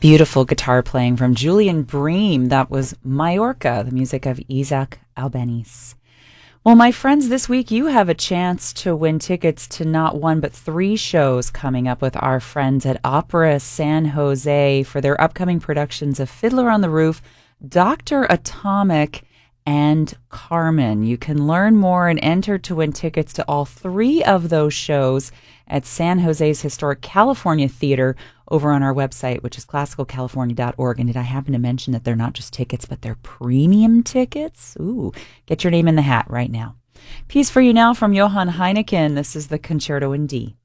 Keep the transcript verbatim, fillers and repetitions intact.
Beautiful guitar playing from Julian Bream. That was Majorca, the music of Isaac Albeniz. Well, my friends, this week you have a chance to win tickets to not one but three shows coming up with our friends at Opera San Jose for their upcoming productions of Fiddler on the Roof, Doctor Atomic, and Carmen. You can learn more and enter to win tickets to all three of those shows at San Jose's Historic California Theater over on our website, which is classical california dot org. And did I happen to mention that they're not just tickets, but they're premium tickets? Ooh, get your name in the hat right now. Piece for you now from Johann Heineken. This is the Concerto in D.